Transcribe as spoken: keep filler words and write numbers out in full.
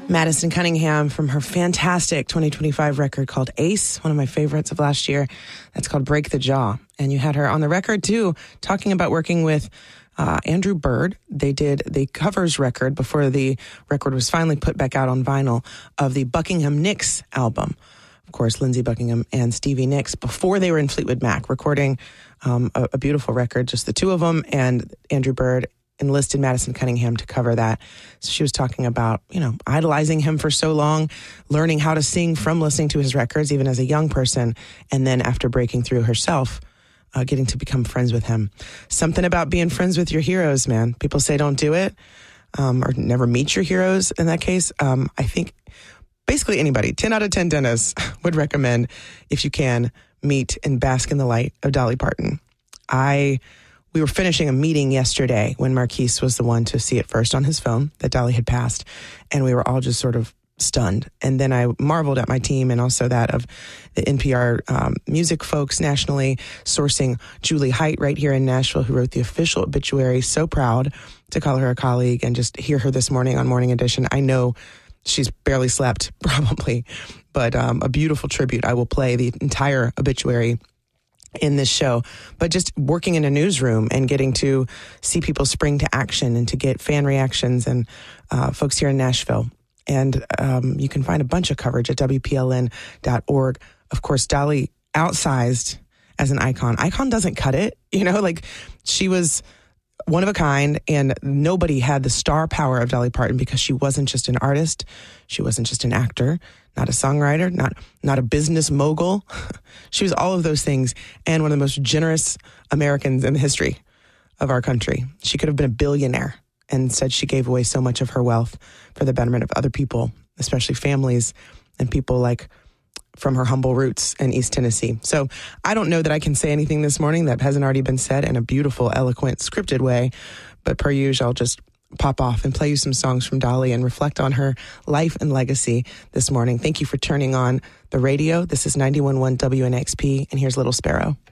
Madison Cunningham from her fantastic twenty twenty-five record called Ace, one of my favorites of last year. That's called Break the Jaw. And you had her on the record, too, talking about working with uh, Andrew Bird. They did the covers record before the record was finally put back out on vinyl of the Buckingham Nicks album. Of course, Lindsey Buckingham and Stevie Nicks, before they were in Fleetwood Mac, recording um, a, a beautiful record, just the two of them, and Andrew Bird enlisted Madison Cunningham to cover that. So she was talking about, you know, idolizing him for so long, learning how to sing from listening to his records, even as a young person, and then after breaking through herself, uh, getting to become friends with him. Something about being friends with your heroes, man. People say don't do it, um, or never meet your heroes in that case. Um, I think basically anybody, ten out of ten dentists would recommend, if you can, meet and bask in the light of Dolly Parton. I... We were finishing a meeting yesterday when Marquise was the one to see it first on his phone that Dolly had passed, and we were all just sort of stunned. And then I marveled at my team and also that of the N P R um, music folks nationally, sourcing Julie Height right here in Nashville, who wrote the official obituary. So proud to call her a colleague and just hear her this morning on Morning Edition. I know she's barely slept, probably, but um, a beautiful tribute. I will play the entire obituary in this show, but just working in a newsroom and getting to see people spring to action and to get fan reactions and uh, folks here in Nashville. And um, you can find a bunch of coverage at W P L N dot org. Of course, Dolly outsized as an icon. Icon doesn't cut it, you know, like she was one of a kind, and nobody had the star power of Dolly Parton because she wasn't just an artist. She wasn't just an actor, not a songwriter, not not a business mogul. She was all of those things, and one of the most generous Americans in the history of our country. She could have been a billionaire, and instead she gave away so much of her wealth for the betterment of other people, especially families and people like from her humble roots in East Tennessee. So I don't know that I can say anything this morning that hasn't already been said in a beautiful, eloquent, scripted way. But per usual, I'll just pop off and play you some songs from Dolly and reflect on her life and legacy this morning. Thank you for turning on the radio. This is ninety-one point one W N X P, and here's Little Sparrow.